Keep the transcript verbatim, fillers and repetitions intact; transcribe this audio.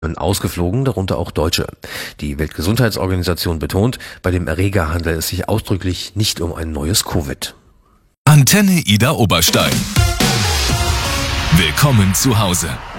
ausgeflogen, darunter auch Deutsche. Die Weltgesundheitsorganisation betont, bei dem Erreger handelt es sich ausdrücklich nicht um ein neues Covid. Antenne Ida Oberstein. Willkommen zu Hause.